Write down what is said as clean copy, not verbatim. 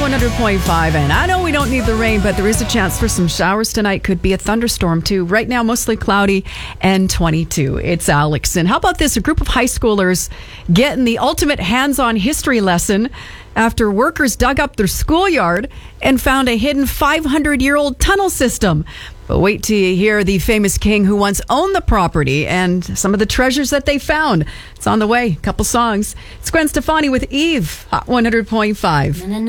100.5. And I know we don't need the rain, but there is a chance for some showers tonight. Could be a thunderstorm, too. Right now, mostly cloudy and 22. It's Alex. And how about this? A group of high schoolers getting the ultimate hands-on history lesson after workers dug up their schoolyard and found a hidden 500-year-old tunnel system. But wait till you hear the famous king who once owned the property and some of the treasures that they found. It's on the way. Couple songs. It's Gwen Stefani with Eve, Hot 100.5.